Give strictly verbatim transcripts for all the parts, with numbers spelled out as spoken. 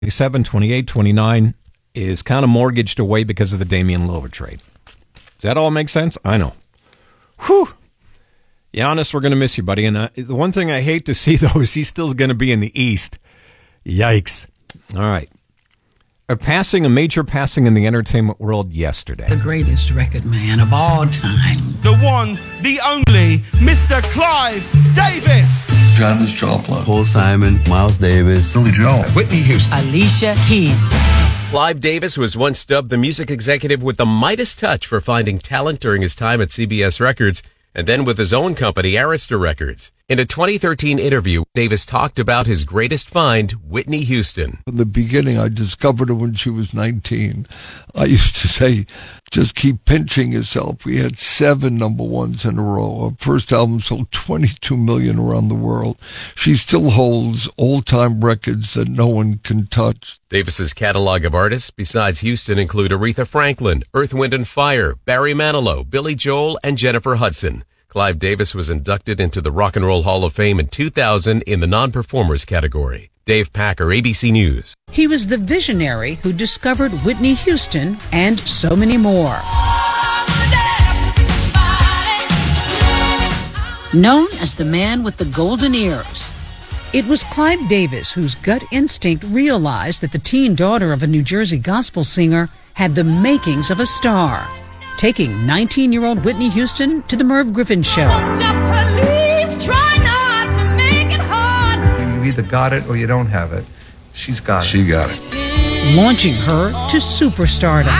twenty-seven, twenty-eight, twenty-nine is kind of mortgaged away because of the Damian Lillard trade. Does that all make sense? I know. Whew. Giannis, we're going to miss you, buddy. And uh, the one thing I hate to see, though, is he's still going to be in the East. Yikes. All right. A passing, a major passing in the entertainment world yesterday. The greatest record man of all time. The one, the only, Mister Clive Davis. Janis Joplin. Paul Simon. Miles Davis. Billy Joel. Whitney Houston. Alicia Keys. Clive Davis was once dubbed the music executive with the Midas touch for finding talent during his time at C B S Records, and then with his own company, Arista Records. In a twenty thirteen interview, Davis talked about his greatest find, Whitney Houston. In the beginning, I discovered her when she was nineteen. I used to say, just keep pinching yourself. We had seven number ones in a row. Our first album sold twenty-two million around the world. She still holds all-time records that no one can touch. Davis's catalog of artists, besides Houston, include Aretha Franklin, Earth, Wind and Fire, Barry Manilow, Billy Joel, and Jennifer Hudson. Clive Davis was inducted into the Rock and Roll Hall of Fame in two thousand in the non-performers category. Dave Packer, A B C News. He was the visionary who discovered Whitney Houston and so many more. Known as the man with the golden ears, it was Clive Davis whose gut instinct realized that the teen daughter of a New Jersey gospel singer had the makings of a star, taking nineteen-year-old Whitney Houston to the Merv Griffin Show. You either got it or you don't have it. She's got it. She got it. Launching her to superstardom.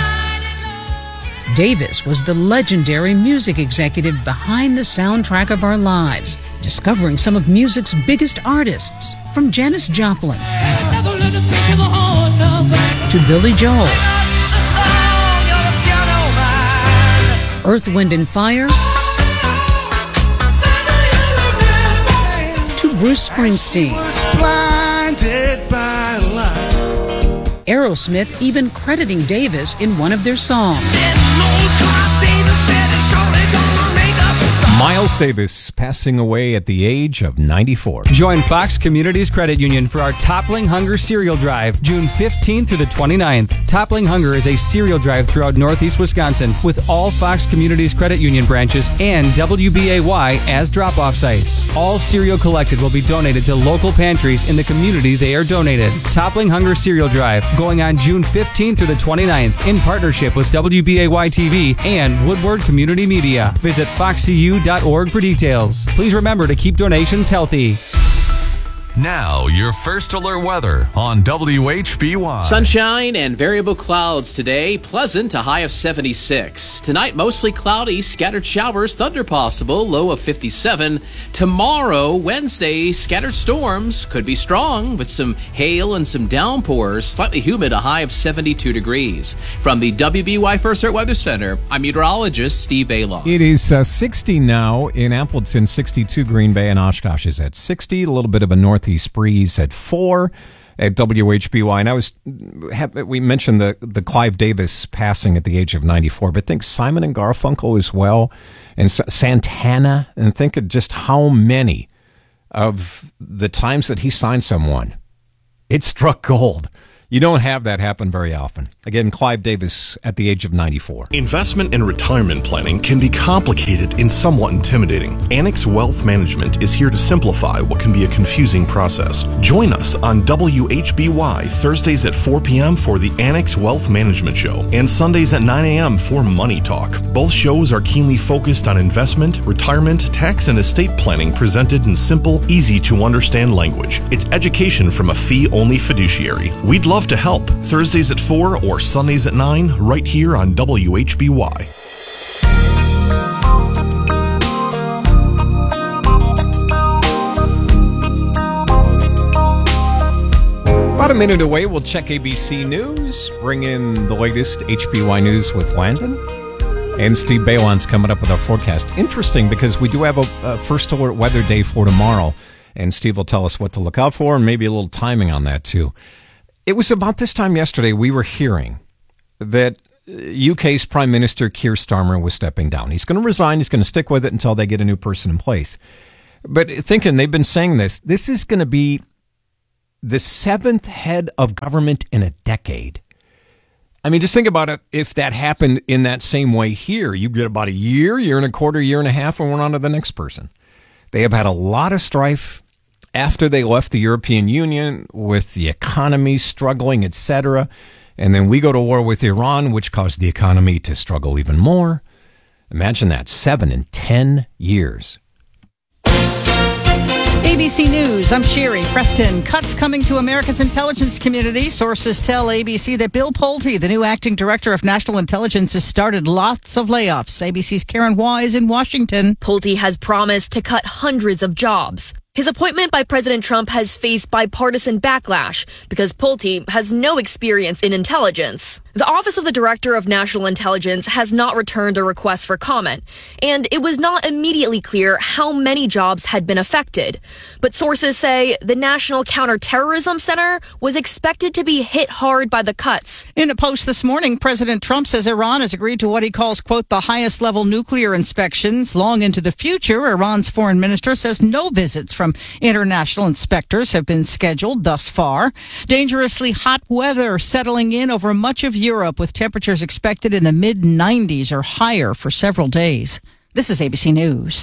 Davis was the legendary music executive behind the soundtrack of our lives, discovering some of music's biggest artists, from Janis Joplin to Billy Joel, Earth, Wind and Fire, to Bruce Springsteen. Aerosmith even crediting Davis in one of their songs. Miles Davis passing away at the age of ninety-four. Join Fox Communities Credit Union for our Toppling Hunger Cereal Drive, June fifteenth through the twenty-ninth. Toppling Hunger is a cereal drive throughout Northeast Wisconsin with all Fox Communities Credit Union branches and W B A Y as drop-off sites. All cereal collected will be donated to local pantries in the community they are donated. Toppling Hunger Cereal Drive, going on June fifteenth through the twenty-ninth in partnership with W B A Y T V and Woodward Community Media. Visit fox c u dot org for details. Please remember to keep donations healthy. Now, your first alert weather on W H B Y. Sunshine and variable clouds today. Pleasant, a high of seventy-six. Tonight, mostly cloudy, scattered showers, thunder possible, low of fifty-seven. Tomorrow, Wednesday, scattered storms, could be strong with some hail and some downpours. Slightly humid, a high of seventy-two degrees. From the W B Y First Alert Weather Center, I'm meteorologist Steve Baylor. It is uh, sixty now in Appleton, sixty-two Green Bay, and Oshkosh is at sixty. A little bit of a northeast breeze at four at W H B Y. And I was, we mentioned the, the Clive Davis passing at the age of ninety-four, but think Simon and Garfunkel as well, and Santana, and think of just how many of the times that he signed someone, it struck gold. You don't have that happen very often. Again, Clive Davis at the age of ninety-four. Investment and retirement planning can be complicated and somewhat intimidating. Annex Wealth Management is here to simplify what can be a confusing process. Join us on W H B Y Thursdays at four p.m. for the Annex Wealth Management Show and Sundays at nine a.m. for Money Talk. Both shows are keenly focused on investment, retirement, tax, and estate planning presented in simple, easy-to-understand language. It's education from a fee-only fiduciary. We'd love to help. Thursdays at four or Sundays at nine, right here on W H B Y. About a minute away, we'll check A B C News, bring in the latest H B Y News with Landon. And Steve Balon's coming up with our forecast. Interesting, because we do have a, a first alert weather day for tomorrow, and Steve will tell us what to look out for and maybe a little timing on that, too. It was about this time yesterday we were hearing that U K's Prime Minister Keir Starmer was stepping down. He's going to resign. He's going to stick with it until they get a new person in place. But thinking, they've been saying this, this is going to be the seventh head of government in a decade. I mean, just think about it. If that happened in that same way here, you get about a year, year and a quarter, year and a half, and we're on to the next person. They have had a lot of strife after they left the European Union with the economy struggling, et cetera. And then we go to war with Iran, which caused the economy to struggle even more. Imagine that, seven in ten years. A B C News, I'm Sherry Preston. Cuts coming to America's intelligence community. Sources tell A B C that Bill Pulte, the new acting director of national intelligence, has started lots of layoffs. A B C's Karen Wise in Washington. Pulte has promised to cut hundreds of jobs. His appointment by President Trump has faced bipartisan backlash because Pulte has no experience in intelligence. The Office of the Director of National Intelligence has not returned a request for comment, and it was not immediately clear how many jobs had been affected. But sources say the National Counterterrorism Center was expected to be hit hard by the cuts. In a post this morning, President Trump says Iran has agreed to what he calls, quote, the highest level nuclear inspections. Long into the future, Iran's foreign minister says no visits from international inspectors have been scheduled thus far. Dangerously hot weather settling in over much of Europe, with temperatures expected in the mid nineties or higher for several days. This is A B C News.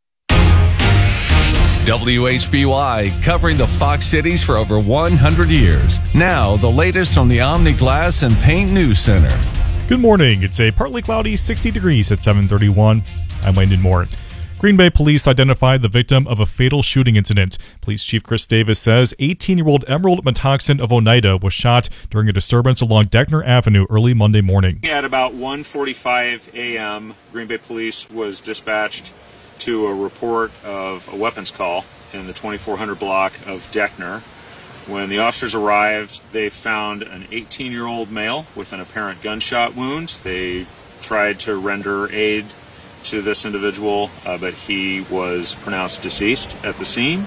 W H B Y, covering the Fox cities for over one hundred years. Now, the latest from the Omni Glass and Paint News Center. Good morning. It's a partly cloudy sixty degrees at seven thirty-one. I'm Landon Moore. Green Bay police identified the victim of a fatal shooting incident. Police Chief Chris Davis says eighteen-year-old Emerald Metoxen of Oneida was shot during a disturbance along Deckner Avenue early Monday morning. At about one forty-five a.m., Green Bay police was dispatched to a report of a weapons call in the twenty-four hundred block of Deckner. When the officers arrived, they found an eighteen-year-old male with an apparent gunshot wound. They tried to render aid to this individual, uh, but he was pronounced deceased at the scene.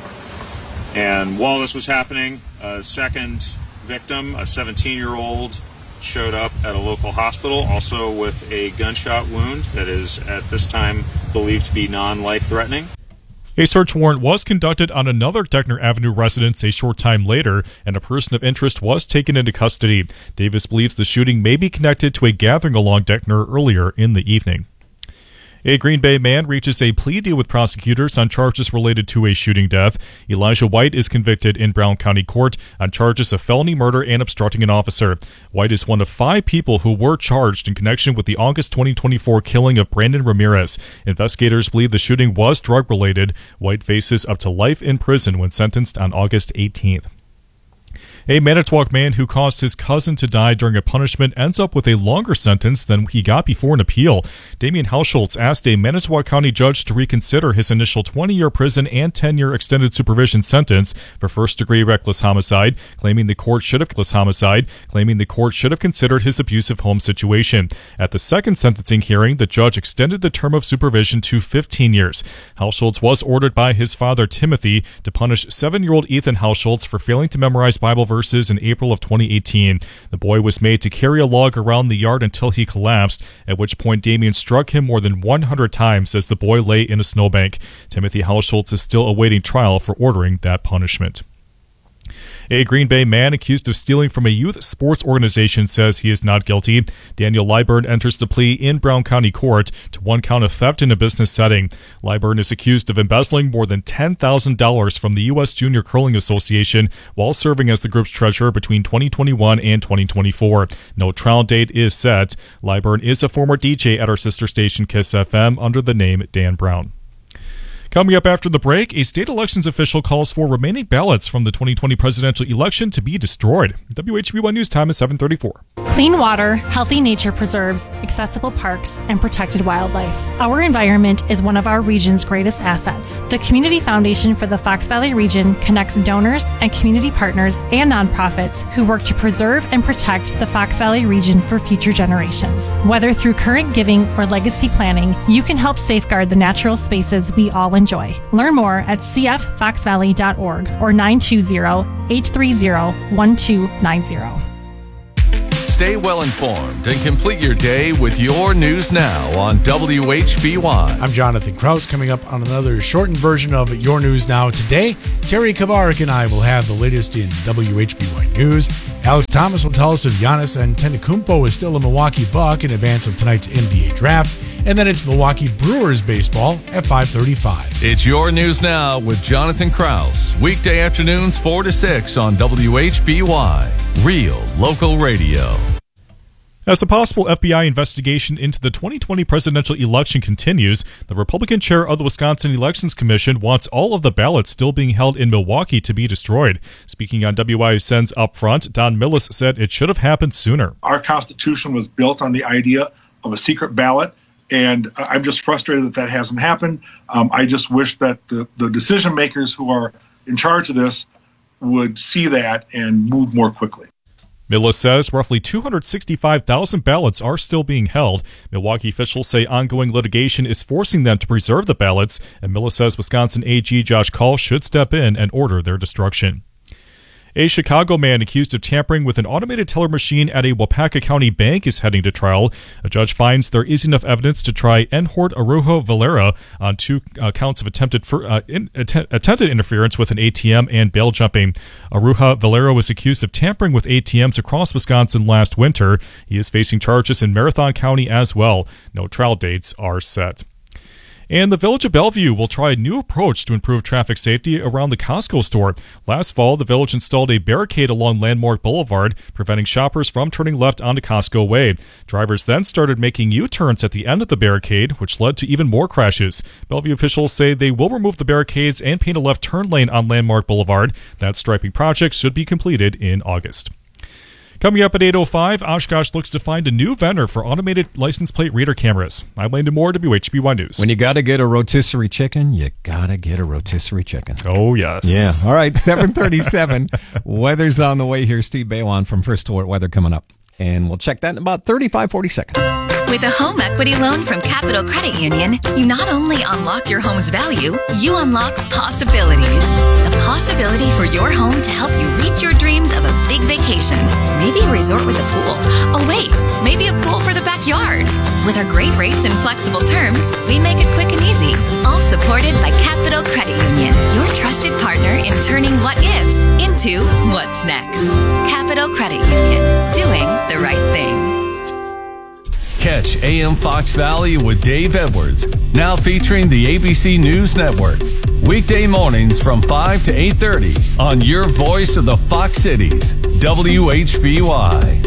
And while this was happening, a second victim, a seventeen-year-old, showed up at a local hospital, also with a gunshot wound that is at this time believed to be non-life-threatening. A search warrant was conducted on another Deckner Avenue residence a short time later, and a person of interest was taken into custody. Davis believes the shooting may be connected to a gathering along Deckner earlier in the evening. A Green Bay man reaches a plea deal with prosecutors on charges related to a shooting death. Elijah White is convicted in Brown County Court on charges of felony murder and obstructing an officer. White is one of five people who were charged in connection with the August twenty twenty-four killing of Brandon Ramirez. Investigators believe the shooting was drug-related. White faces up to life in prison when sentenced on August eighteenth. A Manitowoc man who caused his cousin to die during a punishment ends up with a longer sentence than he got before an appeal. Damian Hausholtz asked a Manitowoc County judge to reconsider his initial twenty-year prison and ten-year extended supervision sentence for first-degree reckless homicide, claiming the court should have reckless homicide, claiming the court should have considered his abusive home situation. At the second sentencing hearing, the judge extended the term of supervision to fifteen years. Hausholtz was ordered by his father, Timothy, to punish seven-year-old Ethan Hausholtz for failing to memorize Bible verses in April of twenty eighteen. The boy was made to carry a log around the yard until he collapsed, at which point Damien struck him more than one hundred times as the boy lay in a snowbank. Timothy Hausholtz is still awaiting trial for ordering that punishment. A Green Bay man accused of stealing from a youth sports organization says he is not guilty. Daniel Liburn enters the plea in Brown County Court to one count of theft in a business setting. Liburn is accused of embezzling more than ten thousand dollars from the U S Junior Curling Association while serving as the group's treasurer between twenty twenty-one and twenty twenty-four. No trial date is set. Liburn is a former D J at our sister station Kiss F M under the name Dan Brown. Coming up after the break, a state elections official calls for remaining ballots from the twenty twenty presidential election to be destroyed. W H B Y News time is seven thirty-four. Clean water, healthy nature preserves, accessible parks, and protected wildlife. Our environment is one of our region's greatest assets. The Community Foundation for the Fox Valley region connects donors and community partners and nonprofits who work to preserve and protect the Fox Valley region for future generations. Whether through current giving or legacy planning, you can help safeguard the natural spaces we all enjoy. Learn more at c f fox valley dot org or nine two zero, eight three zero, one two nine zero. Stay well informed and complete your day with your News Now on W H B Y. I'm Jonathan Krause. Coming up on another shortened version of Your News Now today, Terry Kabarik and I will have the latest in W H B Y News. Alex Thomas will tell us if Giannis Antetokounmpo is still a Milwaukee Buck in advance of tonight's N B A draft. And then it's Milwaukee Brewers baseball at five thirty-five. It's Your News Now with Jonathan Krause. Weekday afternoons four to six on W H B Y. Real local radio. As the possible F B I investigation into the twenty twenty presidential election continues, the Republican chair of the Wisconsin Elections Commission wants all of the ballots still being held in Milwaukee to be destroyed. Speaking on W I S N's Upfront, Don Millis said it should have happened sooner. Our Constitution was built on the idea of a secret ballot, and I'm just frustrated that that hasn't happened. Um, I just wish that the, the decision makers who are in charge of this would see that and move more quickly. Millis says roughly two hundred sixty-five thousand ballots are still being held. Milwaukee officials say ongoing litigation is forcing them to preserve the ballots, and Millis says Wisconsin A G Josh Kaul should step in and order their destruction. A Chicago man accused of tampering with an automated teller machine at a Wapaka County bank is heading to trial. A judge finds there is enough evidence to try Enhort Arujo Valera on two uh, counts of attempted for, uh, in, att- attempted interference with an A T M and bail jumping. Arujo Valera was accused of tampering with A T Ms across Wisconsin last winter. He is facing charges in Marathon County as well. No trial dates are set. And the Village of Bellevue will try a new approach to improve traffic safety around the Costco store. Last fall, the village installed a barricade along Landmark Boulevard, preventing shoppers from turning left onto Costco Way. Drivers then started making U-turns at the end of the barricade, which led to even more crashes. Bellevue officials say they will remove the barricades and paint a left turn lane on Landmark Boulevard. That striping project should be completed in August. Coming up at eight oh five, Oshkosh looks to find a new vendor for automated license plate reader cameras. I'm Landon Moore, W H B Y News. When you got to get a rotisserie chicken, you got to get a rotisserie chicken. Oh, yes. Yeah. All right, seven thirty-seven. Weather's on the way here. Steve Baylon from First Alert Weather coming up. And we'll check that in about thirty-five, forty seconds. With a home equity loan from Capital Credit Union, you not only unlock your home's value, you unlock possibilities. The possibility for your home to help you reach your dreams of a big vacation. Maybe a resort with a pool. Oh wait, maybe a pool for the backyard. With our great rates and flexible terms, we make it quick and easy. All supported by Capital Credit Union, your trusted partner in turning what ifs into what's next. Capital Credit Union, doing the right thing. Catch A M Fox Valley with Dave Edwards, now featuring the A B C News Network. Weekday mornings from five to eight thirty on your voice of the Fox Cities, W H B Y.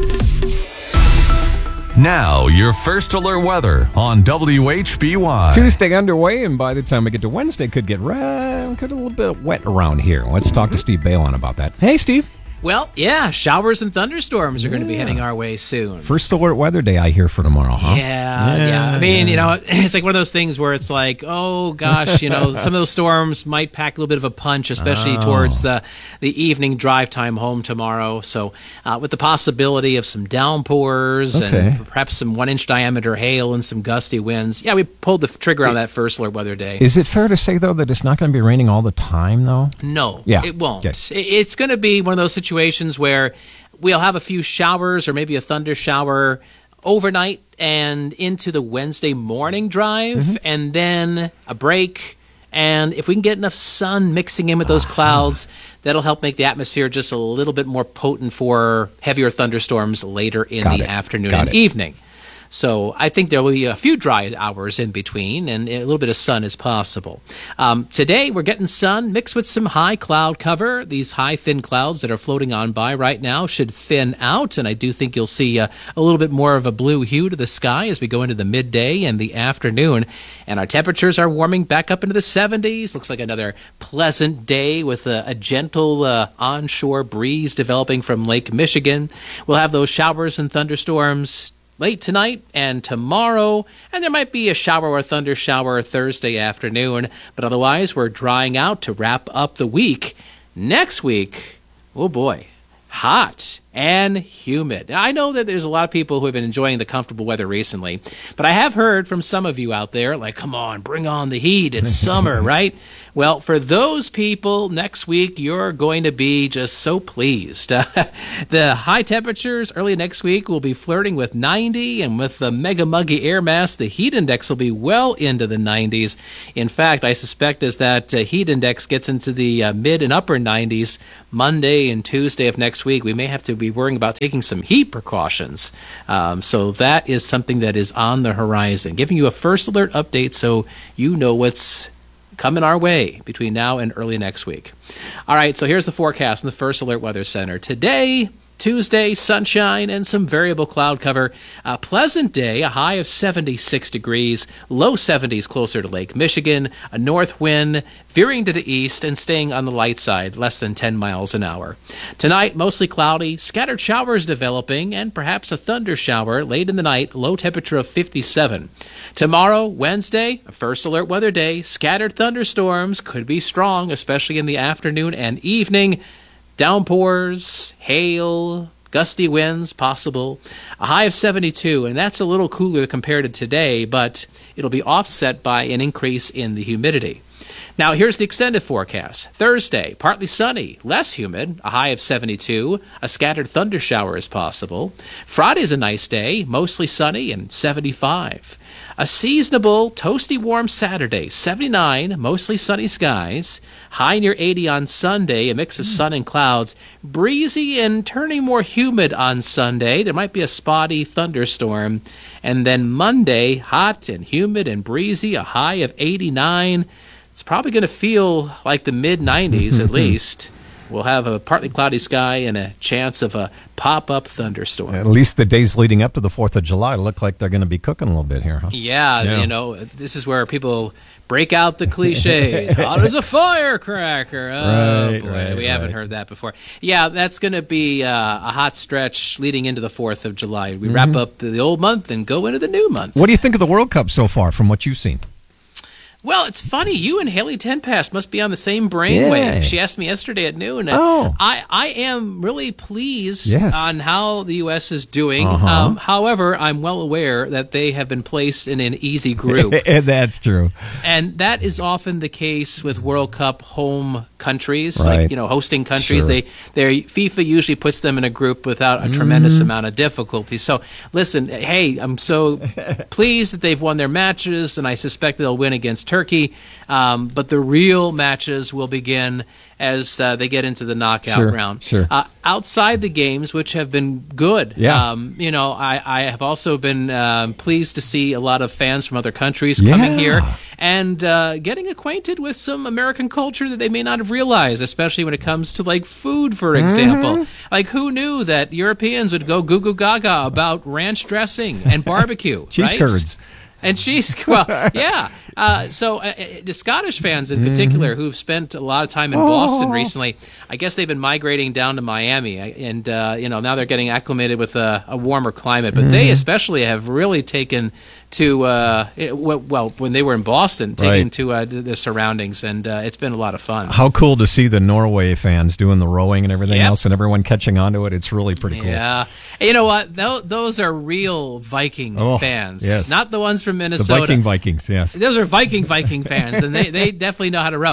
Now, your First Alert weather on W H B Y. Tuesday underway, and by the time we get to Wednesday, could get uh, could a little bit wet around here. Let's talk to Steve Baylon about that. Hey, Steve. Well, yeah, showers and thunderstorms are yeah. going to be heading our way soon. First Alert Weather Day, I hear, for tomorrow, huh? Yeah, yeah. yeah. I mean, yeah. you know, it's like one of those things where it's like, oh, gosh, you know, some of those storms might pack a little bit of a punch, especially oh. towards the, the evening drive time home tomorrow. So uh, with the possibility of some downpours okay. and perhaps some one-inch diameter hail and some gusty winds, yeah, we pulled the trigger on that First Alert Weather Day. Is it fair to say, though, that it's not going to be raining all the time, though? No, yeah. it won't. Yes. It's going to be one of those situations situations where we'll have a few showers or maybe a thunder shower overnight and into the Wednesday morning drive, mm-hmm. and then a break. And if we can get enough sun mixing in with those clouds, that'll help make the atmosphere just a little bit more potent for heavier thunderstorms later in Got the it. afternoon Got and it. evening. So I think there will be a few dry hours in between, and a little bit of sun is possible. Um, today, we're getting sun mixed with some high cloud cover. These high, thin clouds that are floating on by right now should thin out, and I do think you'll see a, a little bit more of a blue hue to the sky as we go into the midday and the afternoon. And our temperatures are warming back up into the seventies. Looks like another pleasant day with a, a gentle uh, onshore breeze developing from Lake Michigan. We'll have those showers and thunderstorms late tonight and tomorrow, and there might be a shower or thunder shower Thursday afternoon, but otherwise we're drying out to wrap up the week. Next week, oh boy, hot. and humid. Now, I know that there's a lot of people who have been enjoying the comfortable weather recently, but I have heard from some of you out there, like, come on, bring on the heat. It's summer, right? Well, for those people, next week, you're going to be just so pleased. Uh, the high temperatures early next week will be flirting with ninety, and with the mega muggy air mass, the heat index will be well into the nineties. In fact, I suspect as that uh, heat index gets into the uh, mid and upper nineties, Monday and Tuesday of next week, we may have to be worrying about taking some heat precautions. Um, so that is something that is on the horizon. Giving you a first alert update so you know what's coming our way between now and early next week. All right, so here's the forecast in the First Alert Weather Center. Today, Tuesday, sunshine and some variable cloud cover. A pleasant day, a high of seventy-six degrees, low seventies closer to Lake Michigan, a north wind veering to the east and staying on the light side, less than ten miles an hour. Tonight, mostly cloudy, scattered showers developing, and perhaps a thunder shower late in the night, low temperature of fifty-seven. Tomorrow, Wednesday, a First Alert Weather Day, scattered thunderstorms could be strong, especially in the afternoon and evening. Downpours, hail, gusty winds possible. A high of seventy-two, and that's a little cooler compared to today, but it'll be offset by an increase in the humidity. Now, here's the extended forecast. Thursday, partly sunny, less humid, a high of seventy-two. A scattered thunder shower is possible. Friday's a nice day, mostly sunny and seventy-five. A seasonable, toasty warm Saturday, seventy-nine, mostly sunny skies. High near eighty on Sunday, a mix of sun and clouds. Breezy and turning more humid on Sunday. There might be a spotty thunderstorm. And then Monday, hot and humid and breezy, a high of eighty-nine. It's probably going to feel like the mid nineties at least. We'll have a partly cloudy sky and a chance of a pop-up thunderstorm. At least the days leading up to the fourth of July look like they're going to be cooking a little bit here, huh? Yeah, yeah. You know, this is where people break out the cliche. Hot as a firecracker. Oh, right, boy. right, we right. haven't heard that before. Yeah, that's going to be uh, a hot stretch leading into the fourth of July. We mm-hmm. wrap up the old month and go into the new month. What do you think of the World Cup so far from what you've seen? Well, it's funny. You and Haley Tenpass must be on the same brainwave. Yeah. She asked me yesterday at noon. Oh. I, I am really pleased yes. on how the U S is doing. Uh-huh. Um, however, I'm well aware that they have been placed in an easy group. That's true. And that is often the case with World Cup home countries, right. like, you know, hosting countries. Sure. They, their FIFA usually puts them in a group without a mm. tremendous amount of difficulty. So, listen, hey, I'm so pleased that they've won their matches, and I suspect they'll win against Turkey. Um, but the real matches will begin as uh, they get into the knockout sure, round. Sure. Uh, outside the games, which have been good, yeah. um, you know, I, I have also been um, pleased to see a lot of fans from other countries yeah. coming here and uh, getting acquainted with some American culture that they may not have realized, especially when it comes to, like, food, for example. Mm-hmm. Like, who knew that Europeans would go goo goo gaga about ranch dressing and barbecue? Cheese right? curds. And she's, well, yeah. Uh, so uh, the Scottish fans in particular who've spent a lot of time in oh. Boston recently, I guess they've been migrating down to Miami. And, uh, you know, now they're getting acclimated with a, a warmer climate. But mm. they especially have really taken to, uh, it, well, when they were in Boston, taken right. to uh, the surroundings. And uh, it's been a lot of fun. How cool to see the Norway fans doing the rowing and everything yep. else and everyone catching on to it. It's really pretty cool. Yeah. And you know what? Those, those are real Viking oh, fans. Yes. Not the ones from Minnesota. The Viking Vikings, yes. Those are Viking Viking fans, and they, they definitely know how to row.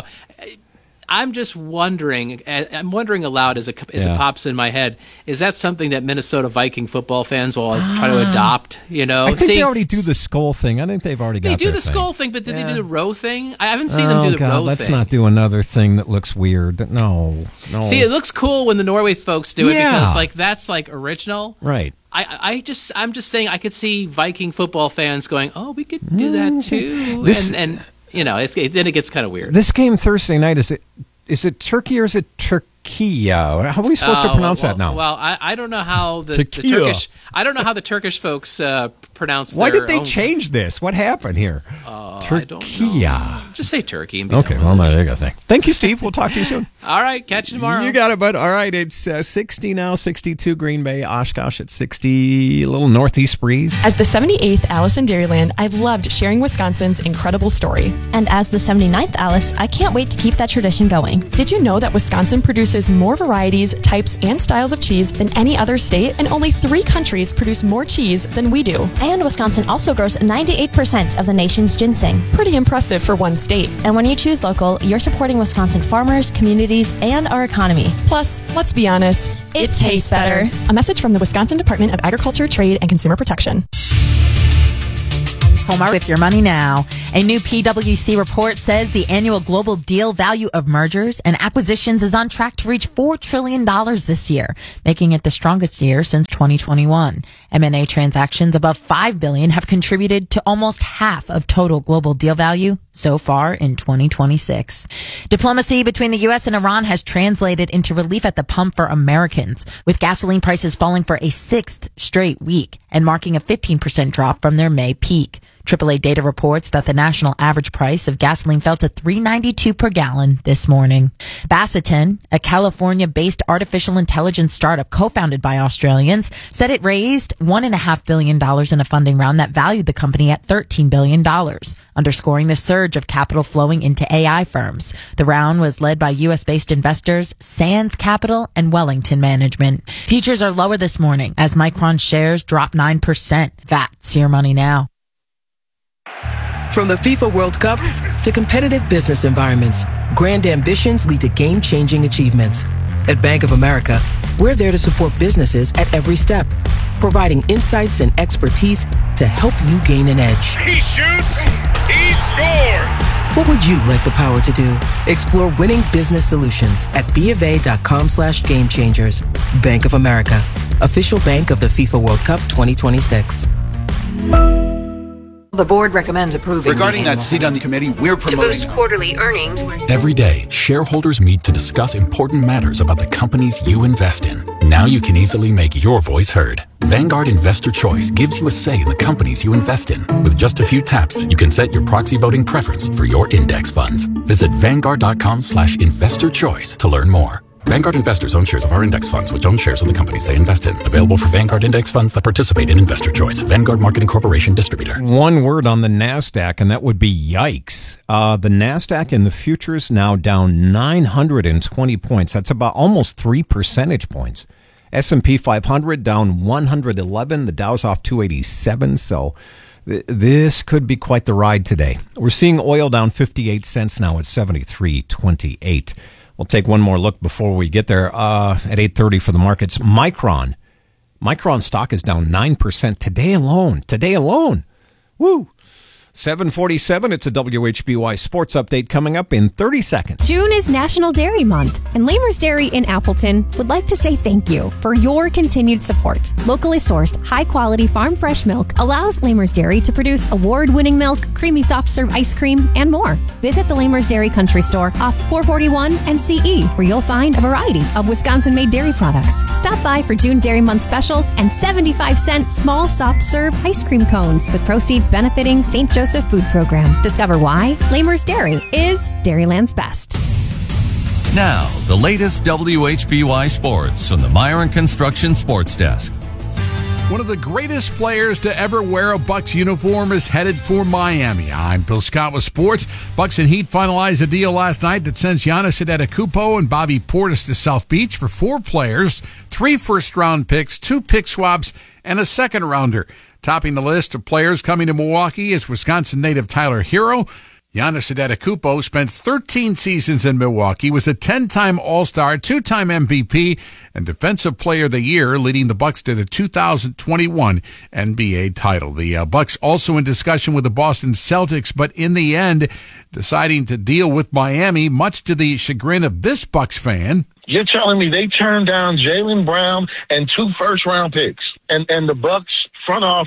I'm just wondering, I'm wondering aloud as it, as yeah. it pops in my head, is that something that Minnesota Viking football fans will try to adopt, you know? I think See, they already do the skull thing. I think they've already got They do their the thing. skull thing, but did yeah. they do the row thing? I haven't seen oh, them do the God, row let's thing. Let's not do another thing that looks weird. No, no. See, it looks cool when the Norway folks do it yeah. because, like, that's, like, original. Right. I, I just, I'm just saying I could see Viking football fans going, oh, we could do that too. This, and, and, you know, it's, it, then it gets kind of weird. This game Thursday night, is it is it Turkey or is it Turkiya? How are we supposed uh, to pronounce well, that now? Well, I, I don't know how the, the Turkish, I don't know how the Turkish folks uh, pronounce Why their did they own. change this? What happened here? Uh, I don't know. Just say turkey. And be Okay, done well, with it. there you go. Thing. Thank you, Steve. We'll talk to you soon. All right, catch you tomorrow. You got it, bud. All right, it's uh, sixty now, sixty-two Green Bay, Oshkosh at sixty, a little northeast breeze. As the seventy-eighth Alice in Dairyland, I've loved sharing Wisconsin's incredible story. And as the seventy-ninth Alice, I can't wait to keep that tradition going. Did you know that Wisconsin produces more varieties, types, and styles of cheese than any other state, and only three countries produce more cheese than we do? And Wisconsin also grows ninety-eight percent of the nation's ginseng. Pretty impressive for one state. And when you choose local, you're supporting Wisconsin farmers, communities, and our economy. Plus, let's be honest, it, it tastes better. A message from the Wisconsin Department of Agriculture, Trade, and Consumer Protection. Home with your money now. A new P W C report says the annual global deal value of mergers and acquisitions is on track to reach four trillion dollars this year, making it the strongest year since twenty twenty-one. M and A transactions above five billion dollars have contributed to almost half of total global deal value so far in twenty twenty-six. Diplomacy between the U S and Iran has translated into relief at the pump for Americans, with gasoline prices falling for a sixth straight week and marking a fifteen percent drop from their May peak. triple A data reports that the national average price of gasoline fell to three dollars and ninety-two cents per gallon this morning. Basseton, a California-based artificial intelligence startup co-founded by Australians, said it raised one point five billion dollars in a funding round that valued the company at thirteen billion dollars, underscoring the surge of capital flowing into A I firms. The round was led by U S-based investors Sands Capital and Wellington Management. Futures are lower this morning as Micron shares dropped nine percent. That's your money now. From the FIFA World Cup to competitive business environments, grand ambitions lead to game-changing achievements. At Bank of America, we're there to support businesses at every step, providing insights and expertise to help you gain an edge. He shoots, he scores! What would you like the power to do? Explore winning business solutions at bofa.com slash game changers. Bank of America, official bank of the FIFA World Cup twenty twenty-six. The board recommends approving. Regarding that seat on the committee, we're promoting. To boost quarterly earnings. Every day, shareholders meet to discuss important matters about the companies you invest in. Now you can easily make your voice heard. Vanguard Investor Choice gives you a say in the companies you invest in. With just a few taps, you can set your proxy voting preference for your index funds. Visit Vanguard.com slash investor choice to learn more. Vanguard investors own shares of our index funds, which own shares of the companies they invest in. Available for Vanguard index funds that participate in Investor Choice. Vanguard Marketing Corporation distributor. One word on the NASDAQ, and that would be yikes. Uh, the NASDAQ in the futures now down nine hundred twenty points. That's about almost three percentage points. S and P five hundred down one hundred eleven. The Dow's off two eighty-seven. So th- this could be quite the ride today. We're seeing oil down fifty-eight cents now at seventy-three twenty-eight. We'll take one more look before we get there uh, at eight thirty for the markets. Micron. Micron stock is down nine percent today alone. Today alone. Woo. seven forty-seven, it's a W H B Y Sports Update coming up in thirty seconds. June is National Dairy Month, and Lamers Dairy in Appleton would like to say thank you for your continued support. Locally sourced, high-quality farm fresh milk allows Lamers Dairy to produce award-winning milk, creamy soft-serve ice cream, and more. Visit the Lamers Dairy Country Store off four forty-one and C E, where you'll find a variety of Wisconsin-made dairy products. Stop by for June Dairy Month specials and seventy-five cent small soft-serve ice cream cones with proceeds benefiting Saint Joseph Food Program. Discover why Lamers Dairy is Dairyland's best. Now, the latest W H B Y Sports from the Myron Construction Sports Desk. One of the greatest players to ever wear a Bucks uniform is headed for Miami. I'm Bill Scott with sports. Bucks and Heat finalized a deal last night that sends Giannis Antetokounmpo and Bobby Portis to South Beach for four players, three first-round picks, two pick swaps, and a second-rounder. Topping the list of players coming to Milwaukee is Wisconsin native Tyler Hero. Giannis Antetokounmpo spent thirteen seasons in Milwaukee, was a ten-time All-Star, two-time M V P, and Defensive Player of the Year, leading the Bucks to the two thousand twenty-one N B A title. The uh, Bucks also in discussion with the Boston Celtics, but in the end, deciding to deal with Miami, much to the chagrin of this Bucks fan. You're telling me they turned down Jaylen Brown and two first-round picks, and and the Bucks front office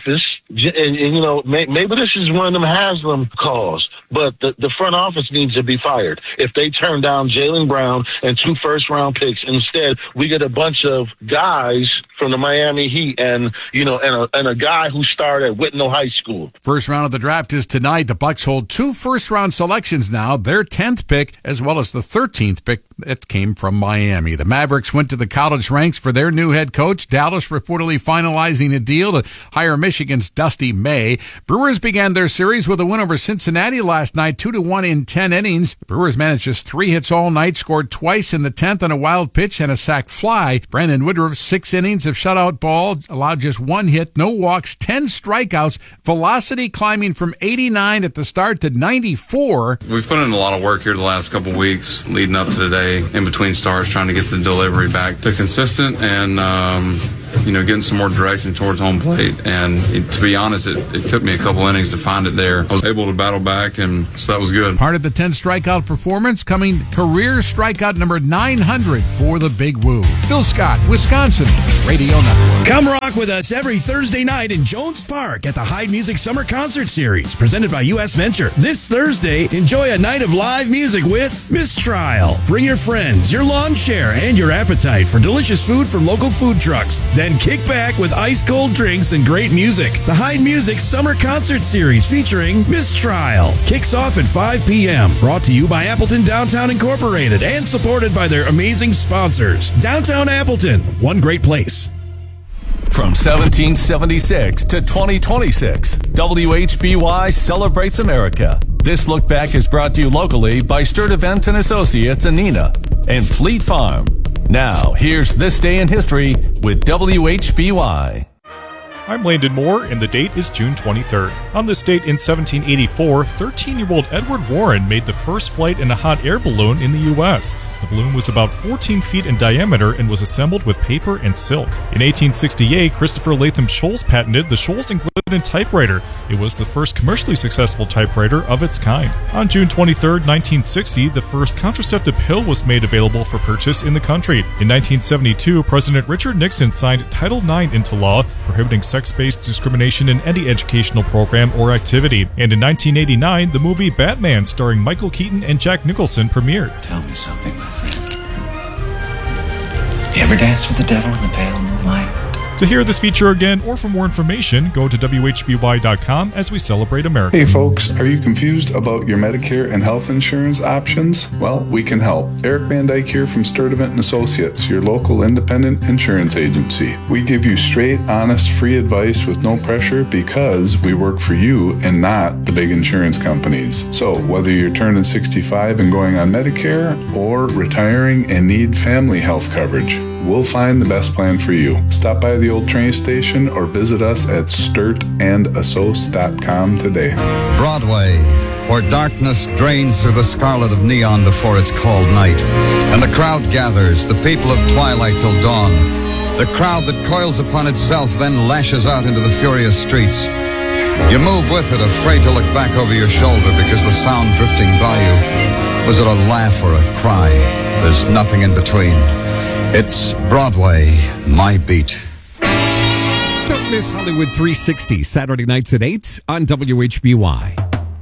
And, and you know, may, maybe this is one of them Haslam calls, but the, the front office needs to be fired. If they turn down Jaylen Brown and two first round picks, instead we get a bunch of guys from the Miami Heat and, you know, and a, and a guy who started at Whitnell High School. First round of the draft is tonight. The Bucks hold two first round selections now, their tenth pick as well as the thirteenth pick that came from Miami. The Mavericks went to the college ranks for their new head coach. Dallas reportedly finalizing a deal to hire Michigan's Dusty May. Brewers began their series with a win over Cincinnati last night, two to one in ten innings. The Brewers managed just three hits all night, scored twice in the tenth on a wild pitch and a sac fly. Brandon Woodruff, six innings of shutout ball, allowed just one hit, no walks, ten strikeouts, velocity climbing from eighty-nine at the start to ninety-four. We've put in a lot of work here the last couple of weeks leading up to today, in between starts, trying to get the delivery back to consistent and, um, you know, getting some more direction towards home plate. And it, to be honest, it, it took me a couple innings to find it there. I was able to battle back, and so that was good. Part of the ten strikeout performance coming career strikeout number nine hundred for the Big Woo. Phil Scott, Wisconsin Radio Network. Come rock with us every Thursday night in Jones Park at the Hyde Music Summer Concert Series, presented by U S Venture. This Thursday, enjoy a night of live music with Mistrial. Bring your friends, your lawn chair, and your appetite for delicious food from local food trucks. Then kick back with ice-cold drinks and great music. The Hyde Music Summer Concert Series featuring Mistrial kicks off at five p.m. Brought to you by Appleton Downtown Incorporated and supported by their amazing sponsors. Downtown Appleton, one great place. From seventeen seventy-six to twenty twenty-six, W H B Y celebrates America. This look back is brought to you locally by Sturt Events and Associates, Anina, and Fleet Farm. Now, here's This Day in History with W H B Y. I'm Landon Moore, and the date is June twenty-third. On this date in seventeen eighty-four, thirteen-year-old Edward Warren made the first flight in a hot air balloon in the U S. The balloon was about fourteen feet in diameter and was assembled with paper and silk. In eighteen sixty-eight, Christopher Latham Scholes patented the Scholes and Glidden typewriter. It was the first commercially successful typewriter of its kind. On June twenty-third, nineteen sixty, the first contraceptive pill was made available for purchase in the country. In nineteen seventy-two, President Richard Nixon signed Title nine into law, prohibiting sex-based discrimination in any educational program or activity. And in nineteen eighty-nine, the movie Batman, starring Michael Keaton and Jack Nicholson, premiered. Tell me something, my friend. You ever dance with the devil in the pale moonlight? To hear this feature again or for more information, go to W H B Y dot com as we celebrate America. Hey folks, are you confused about your Medicare and health insurance options? Well, we can help. Eric Van Dyke here from Sturdivant and Associates, your local independent insurance agency. We give you straight, honest, free advice with no pressure because we work for you and not the big insurance companies. So whether you're turning sixty-five and going on Medicare or retiring and need family health coverage, we'll find the best plan for you. Stop by the old train station or visit us at sturt and assoc dot com today. Broadway, where darkness drains through the scarlet of neon before it's cold night. And the crowd gathers, the people of twilight till dawn. The crowd that coils upon itself then lashes out into the furious streets. You move with it, afraid to look back over your shoulder because the sound drifting by you. Was it a laugh or a cry? There's nothing in between. It's Broadway, my beat. Don't miss Hollywood three sixty, Saturday nights at eight on W H B Y.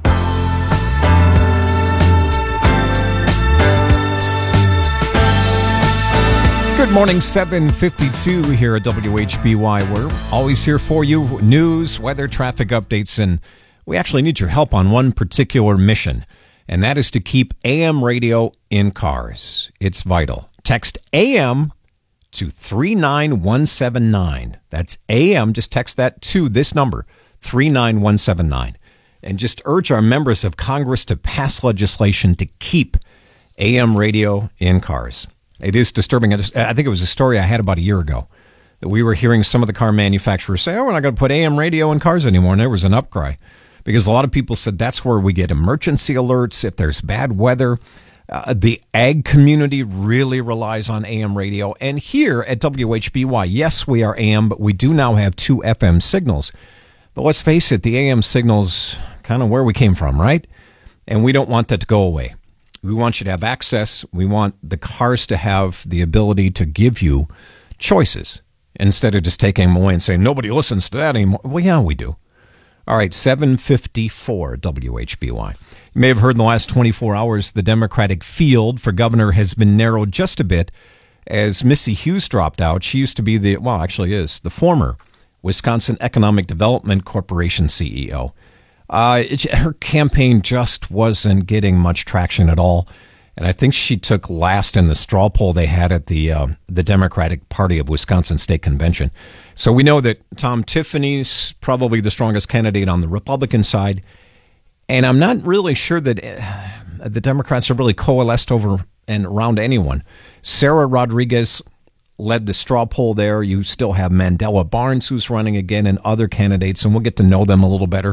Good morning, seven fifty-two here at W H B Y. We're always here for you. News, weather, traffic updates, and we actually need your help on one particular mission, and that is to keep A M radio in cars. It's vital. Text A M to three nine one seven nine. That's A M. Just text that to this number, three nine one seven nine. And just urge our members of Congress to pass legislation to keep A M radio in cars. It is disturbing. I think it was a story I had about a year ago that we were hearing some of the car manufacturers say, oh, we're not going to put A M radio in cars anymore. And there was an upcry because a lot of people said that's where we get emergency alerts if there's bad weather. Uh, the ag community really relies on A M radio. And here at W H B Y, yes, we are A M, but we do now have two F M signals. But let's face it, the A M signal's kind of where we came from, right? And we don't want that to go away. We want you to have access. We want the cars to have the ability to give you choices instead of just taking them away and saying, nobody listens to that anymore. Well, yeah, we do. All right, seven fifty-four W H B Y. You may have heard in the last twenty-four hours the Democratic field for governor has been narrowed just a bit as Missy Hughes dropped out. She used to be the, well, actually is, the former Wisconsin Economic Development Corporation C E O. Uh, it, her campaign just wasn't getting much traction at all. And I think she took last in the straw poll they had at the uh, the Democratic Party of Wisconsin State Convention. So we know that Tom Tiffany's probably the strongest candidate on the Republican side. And I'm not really sure that uh, the Democrats have really coalesced over and around anyone. Sarah Rodriguez led the straw poll there. You still have Mandela Barnes, who's running again, and other candidates, and we'll get to know them a little better.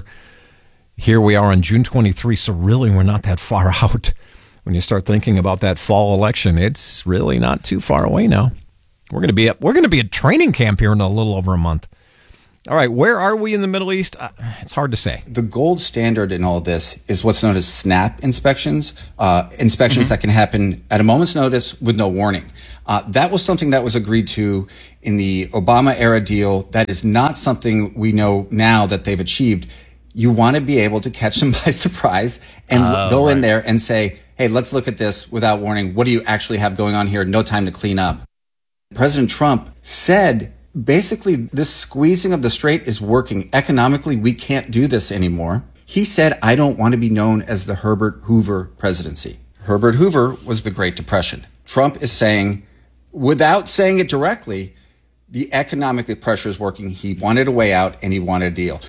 Here we are on June twenty-third, so really we're not that far out. When you start thinking about that fall election, it's really not too far away now. We're going to be at, we're going to be at training camp here in a little over a month. All right, where are we in the Middle East? Uh, it's hard to say. The gold standard in all this is what's known as SNAP inspections, uh, inspections mm-hmm. that can happen at a moment's notice with no warning. Uh, that was something that was agreed to in the Obama-era deal. That is not something we know now that they've achieved. You want to be able to catch them by surprise and oh, go right. in there and say, hey, let's look at this without warning. What do you actually have going on here? No time to clean up. President Trump said, basically, this squeezing of the strait is working. Economically, we can't do this anymore. He said, I don't want to be known as the Herbert Hoover presidency. Herbert Hoover was the Great Depression. Trump is saying, without saying it directly, the economic pressure is working. He wanted a way out and he wanted a deal.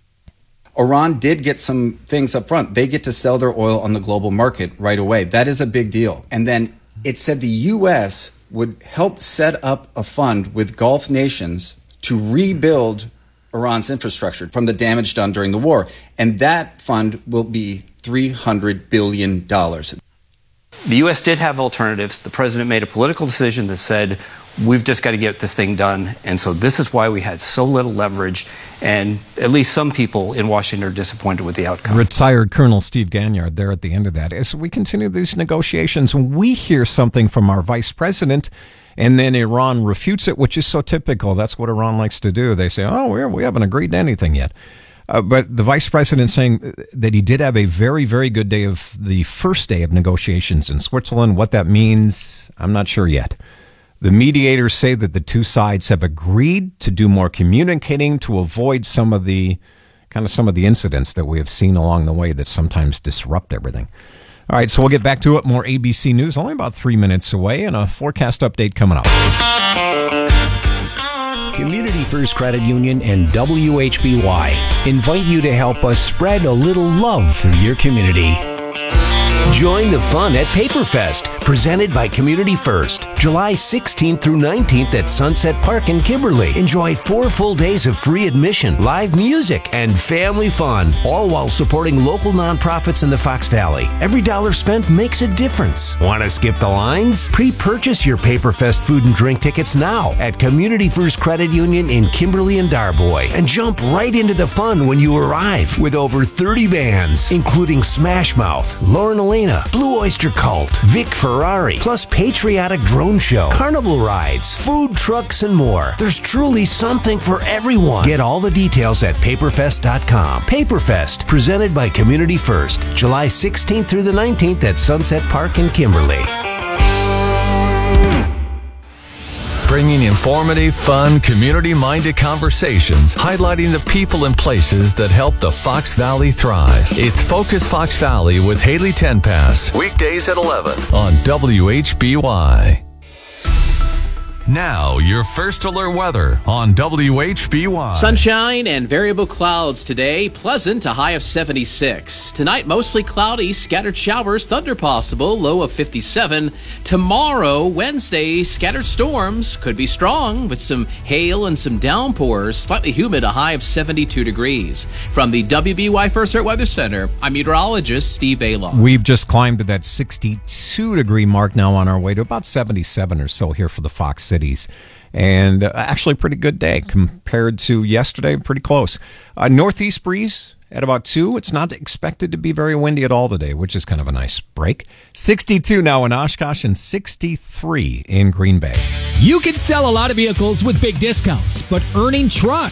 Iran did get some things up front. They get to sell their oil on the global market right away. That is a big deal. And then it said the U S would help set up a fund with Gulf nations to rebuild Iran's infrastructure from the damage done during the war. And that fund will be three hundred billion dollars. The U S did have alternatives. The president made a political decision that said, we've just got to get this thing done. And so this is why we had so little leverage. And at least some people in Washington are disappointed with the outcome. Retired Colonel Steve Ganyard there at the end of that. As we continue these negotiations, we hear something from our vice president, and then Iran refutes it, which is so typical. That's what Iran likes to do. They say, oh, we're, we haven't agreed to anything yet. Uh, but the vice president saying that he did have a very, very good day of the first day of negotiations in Switzerland. What that means, I'm not sure yet. The mediators say that the two sides have agreed to do more communicating to avoid some of the kind of some of the incidents that we have seen along the way that sometimes disrupt everything. All right, so we'll get back to it. More A B C News, only about three minutes away, and a forecast update coming up. Community First Credit Union and W H B Y invite you to help us spread a little love through your community. Join the fun at Paperfest, presented by Community First, July sixteenth through nineteenth at Sunset Park in Kimberly. Enjoy four full days of free admission, live music, and family fun, all while supporting local nonprofits in the Fox Valley. Every dollar spent makes a difference. Want to skip the lines? Pre-purchase your Paperfest food and drink tickets now at Community First Credit Union in Kimberly and Darboy, and jump right into the fun when you arrive with over thirty bands, including Smash Mouth, Lauren Elena, Blue Oyster Cult, Vic Ferrari, plus Patriotic Drone Show, carnival rides, food trucks, and more. There's truly something for everyone. Get all the details at paperfest dot com. Paperfest, presented by Community First, July sixteenth through the nineteenth at Sunset Park in Kimberly. Bringing informative, fun, community-minded conversations, highlighting the people and places that help the Fox Valley thrive. It's Focus Fox Valley with Haley Tenpass, weekdays at eleven on W H B Y. Now, your first alert weather on W H B Y. Sunshine and variable clouds today. Pleasant, a high of seventy-six. Tonight, mostly cloudy, scattered showers, thunder possible, low of fifty-seven. Tomorrow, Wednesday, scattered storms, could be strong, with some hail and some downpours. Slightly humid, a high of seventy-two degrees. From the W B Y First Alert Weather Center, I'm meteorologist Steve Baylor. We've just climbed to that sixty-two degree mark now on our way to about seventy-seven or so here for the Fox City. Cities. And uh, actually a pretty good day compared to yesterday, pretty close. Uh, northeast breeze at about two. It's not expected to be very windy at all today, which is kind of a nice break. sixty-two now in Oshkosh and sixty-three in Green Bay. You can sell a lot of vehicles with big discounts, but earning trust,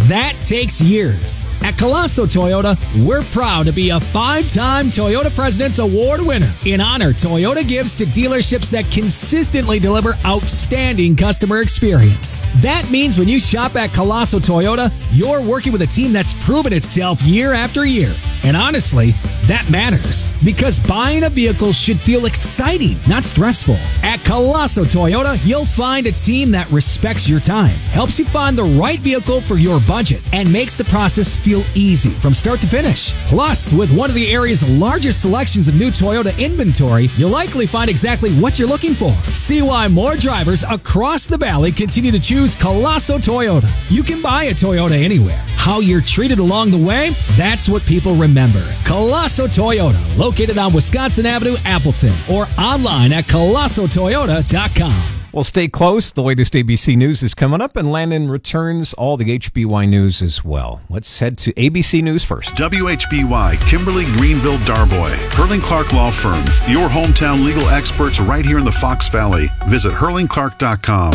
That takes years. At Colosso Toyota, we're proud to be a five-time Toyota President's Award winner. In honor, Toyota gives to dealerships that consistently deliver outstanding customer experience. That means when you shop at Colosso Toyota, you're working with a team that's proven itself year after year. And honestly, that matters because buying a vehicle should feel exciting, not stressful. At Colosso Toyota, you'll find a team that respects your time, helps you find the right vehicle for your budget, and makes the process feel easy from start to finish. Plus, with one of the area's largest selections of new Toyota inventory, you'll likely find exactly what you're looking for. See why more drivers across the valley continue to choose Colosso Toyota. You can buy a Toyota anywhere. How you're treated along the way, that's what people remember. Colosso Toyota, located on Wisconsin Avenue, Appleton, or online at colosso toyota dot com. Well, stay close. The latest A B C News is coming up, and Landon returns all the H B Y news as well. Let's head to A B C News first. W H B Y, Kimberly Greenville Darboy, Hurling Clark Law Firm, your hometown legal experts right here in the Fox Valley. Visit hurling clark dot com.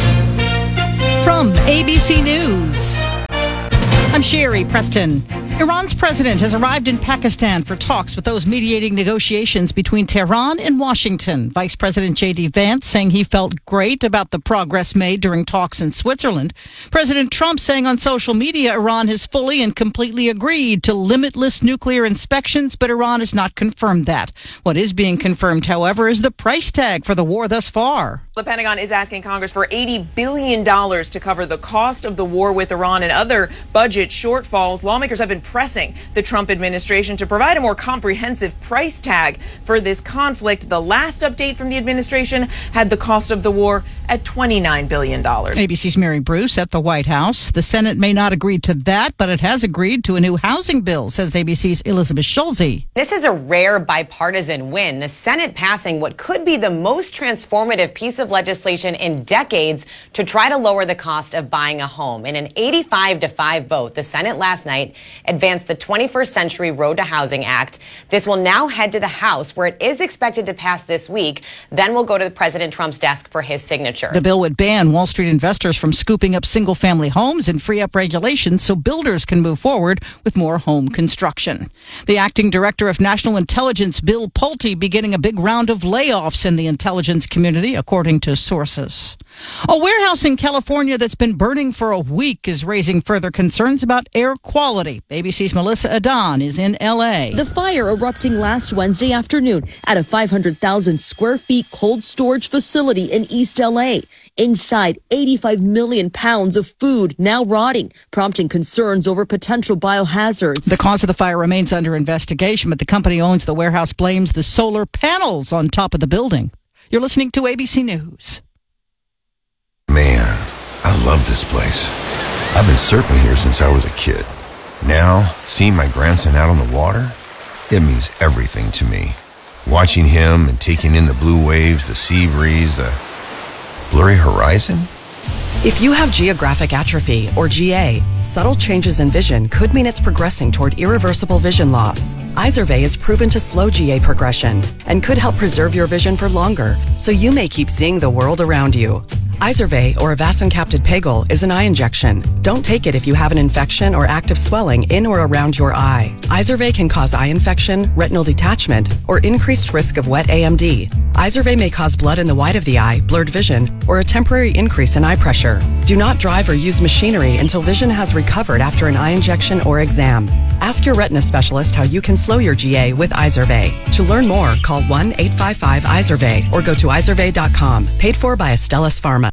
From A B C News, I'm Sherry Preston. Iran's president has arrived in Pakistan for talks with those mediating negotiations between Tehran and Washington. Vice President J D Vance saying he felt great about the progress made during talks in Switzerland. President Trump saying on social media Iran has fully and completely agreed to limitless nuclear inspections, but Iran has not confirmed that. What is being confirmed, however, is the price tag for the war thus far. The Pentagon is asking Congress for eighty billion dollars to cover the cost of the war with Iran and other budget shortfalls. Lawmakers have been pressing the Trump administration to provide a more comprehensive price tag for this conflict. The last update from the administration had the cost of the war at twenty-nine billion dollars. A B C's Mary Bruce at the White House. The Senate may not agree to that, but it has agreed to a new housing bill, says A B C's Elizabeth Schulze. This is a rare bipartisan win. The Senate passing what could be the most transformative piece of legislation in decades to try to lower the cost of buying a home. In an eighty-five to five vote, the Senate last night advanced the twenty-first Century Road to Housing Act. This will now head to the House, where it is expected to pass this week. Then will go to President Trump's desk for his signature. The bill would ban Wall Street investors from scooping up single-family homes and free up regulations so builders can move forward with more home construction. The acting director of National Intelligence, Bill Pulte, beginning a big round of layoffs in the intelligence community, according to sources. A warehouse in California that's been burning for a week is raising further concerns about air quality. A B C's Melissa Adon is in L A. The fire erupting last Wednesday afternoon at a five hundred thousand square feet cold storage facility in East L A. Inside, eighty-five million pounds of food now rotting, prompting concerns over potential biohazards. The cause of the fire remains under investigation, but the company owns the warehouse blames the solar panels on top of the building. You're listening to A B C News. Man, I love this place. I've been surfing here since I was a kid. Now, seeing my grandson out on the water, it means everything to me. Watching him and taking in the blue waves, the sea breeze, the blurry horizon. If you have geographic atrophy, or G A, subtle changes in vision could mean it's progressing toward irreversible vision loss. Izervay is proven to slow G A progression and could help preserve your vision for longer, so you may keep seeing the world around you. Izervay, or avacincaptad pegol, is an eye injection. Don't take it if you have an infection or active swelling in or around your eye. Izervay can cause eye infection, retinal detachment, or increased risk of wet A M D. Izervay may cause blood in the white of the eye, blurred vision, or a temporary increase in eye pressure. Do not drive or use machinery until vision has recovered after an eye injection or exam. Ask your retina specialist how you can slow your G A with Izervay. To learn more, call one eight five five Izervay or go to izervay dot com. Paid for by Astellas Pharma.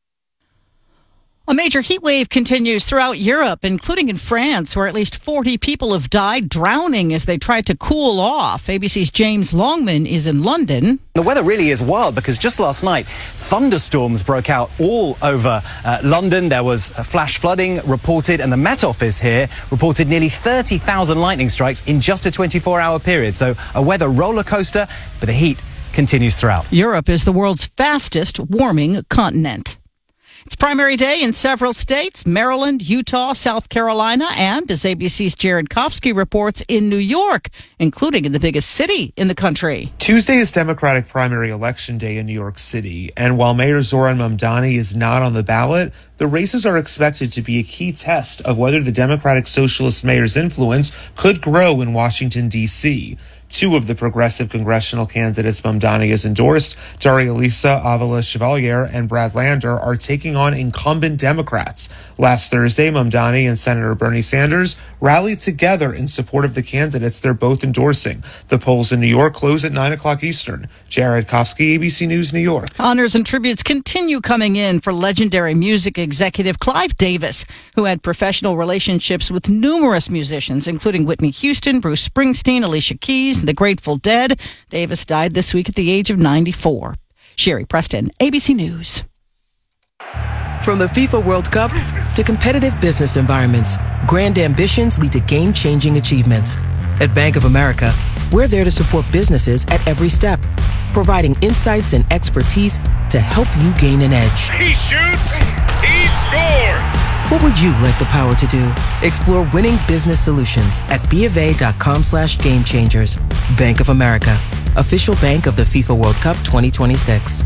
A major heat wave continues throughout Europe, including in France, where at least forty people have died drowning as they tried to cool off. A B C's James Longman is in London. The weather really is wild because just last night, thunderstorms broke out all over uh, London. There was uh, flash flooding reported, and the Met Office here reported nearly thirty thousand lightning strikes in just a twenty-four hour period. So a weather roller coaster, but the heat continues throughout. Europe is the world's fastest warming continent. It's primary day in several states, Maryland, Utah, South Carolina, and, as A B C's Jared Kofsky reports, in New York, including in the biggest city in the country. Tuesday is Democratic primary election day in New York City, and while Mayor Zoran Mamdani is not on the ballot, the races are expected to be a key test of whether the Democratic Socialist mayor's influence could grow in Washington, D C Two of the progressive congressional candidates Mamdani has endorsed, Daria-Lisa Avila-Chevalier and Brad Lander, are taking on incumbent Democrats. Last Thursday, Mamdani and Senator Bernie Sanders rallied together in support of the candidates they're both endorsing. The polls in New York close at nine o'clock Eastern. Jared Kofsky, A B C News, New York. Honors and tributes continue coming in for legendary music executive Clive Davis, who had professional relationships with numerous musicians, including Whitney Houston, Bruce Springsteen, Alicia Keys, and the Grateful Dead. Davis died this week at the age of ninety-four. Sherry Preston, A B C News. From the FIFA World Cup to competitive business environments, grand ambitions lead to game-changing achievements. At Bank of America, we're there to support businesses at every step, providing insights and expertise to help you gain an edge. He shoots, he scores! What would you like the power to do? Explore winning business solutions at BofA.com slash game changers. Bank of America, official bank of the FIFA World Cup twenty twenty-six.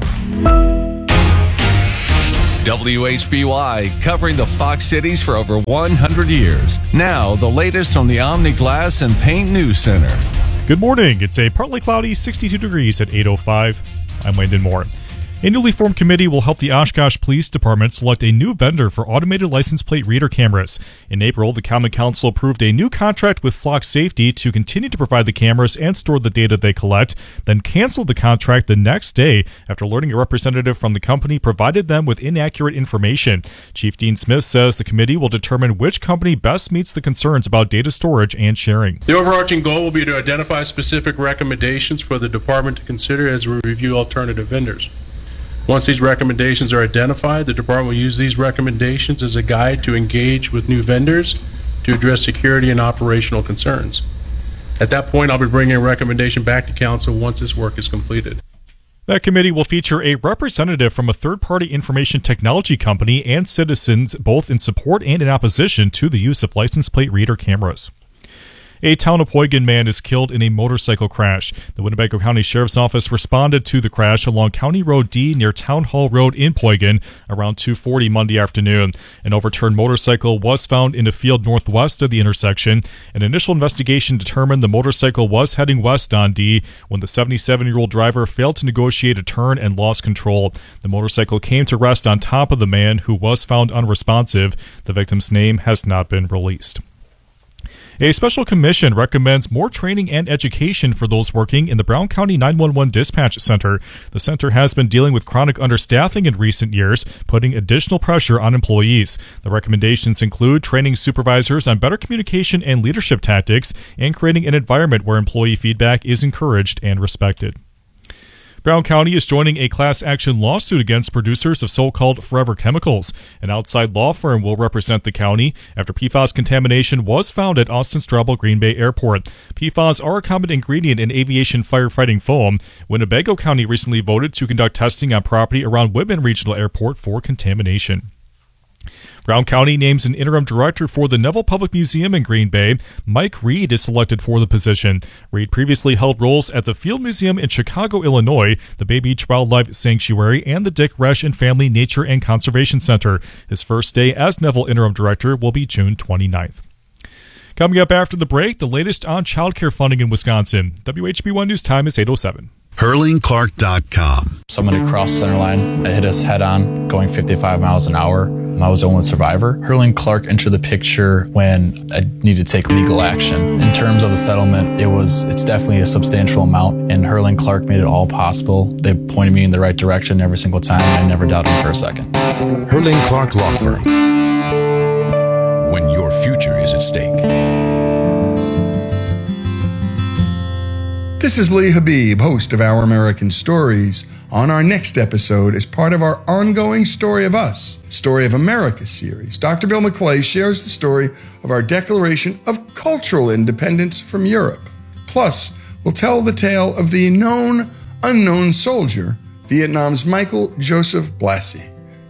W H B Y, covering the Fox Cities for over one hundred years. Now, the latest from the Omni Glass and Paint News Center. Good morning. It's a partly cloudy sixty-two degrees at eight oh five. I'm Landon Moore. A newly formed committee will help the Oshkosh Police Department select a new vendor for automated license plate reader cameras. In April, the Common Council approved a new contract with Flock Safety to continue to provide the cameras and store the data they collect, then canceled the contract the next day after learning a representative from the company provided them with inaccurate information. Chief Dean Smith says the committee will determine which company best meets the concerns about data storage and sharing. The overarching goal will be to identify specific recommendations for the department to consider as we review alternative vendors. Once these recommendations are identified, the department will use these recommendations as a guide to engage with new vendors to address security and operational concerns. At that point, I'll be bringing a recommendation back to council once this work is completed. That committee will feature a representative from a third-party information technology company and citizens, both in support and in opposition to the use of license plate reader cameras. A Townapoigan man is killed in a motorcycle crash. The Winnebago County Sheriff's Office responded to the crash along County Road D near Town Hall Road in Poigan around two forty Monday afternoon. An overturned motorcycle was found in a field northwest of the intersection. An initial investigation determined the motorcycle was heading west on D when the seventy-seven-year-old driver failed to negotiate a turn and lost control. The motorcycle came to rest on top of the man, who was found unresponsive. The victim's name has not been released. A special commission recommends more training and education for those working in the Brown County nine one one Dispatch Center. The center has been dealing with chronic understaffing in recent years, putting additional pressure on employees. The recommendations include training supervisors on better communication and leadership tactics and creating an environment where employee feedback is encouraged and respected. Brown County is joining a class action lawsuit against producers of so-called forever chemicals. An outside law firm will represent the county after P FAS contamination was found at Austin Straubel Green Bay Airport. P FAS are a common ingredient in aviation firefighting foam. Winnebago County recently voted to conduct testing on property around Whitman Regional Airport for contamination. Brown County names an interim director for the Neville Public Museum in Green Bay. Mike Reed is selected for the position. Reed previously held roles at the Field Museum in Chicago, Illinois, the Bay Beach Wildlife Sanctuary, and the Dick Resch and Family Nature and Conservation Center. His first day as Neville interim director will be June twenty-ninth. Coming up after the break, the latest on childcare funding in Wisconsin. W H B one News Time is eight oh seven. Hurling Clark dot com. Somebody crossed center line. It hit us head on, going fifty-five miles an hour. I was the only survivor. Hurling Clark entered the picture when I needed to take legal action. In terms of the settlement, it was it's definitely a substantial amount, and Hurling Clark made it all possible. They pointed me in the right direction every single time, and I never doubted them for a second. Hurling Clark Law Firm. When your future is at stake. This is Lee Habib, host of Our American Stories. On our next episode, as part of our ongoing Story of Us, Story of America series, Doctor Bill McClay shares the story of our Declaration of Cultural Independence from Europe. Plus, we'll tell the tale of the known, unknown soldier, Vietnam's Michael Joseph Blassie.